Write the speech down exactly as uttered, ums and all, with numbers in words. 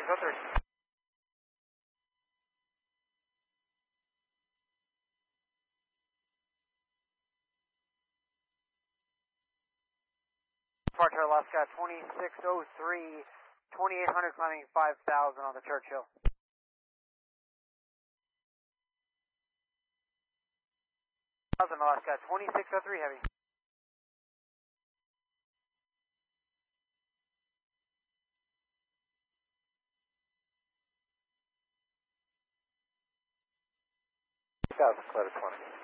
oh three. Departure Alaska twenty-six oh three, twenty-eight hundred climbing five thousand on the Churchill. one thousand Alaska twenty-six oh three heavy. one thousand, clear to twenty.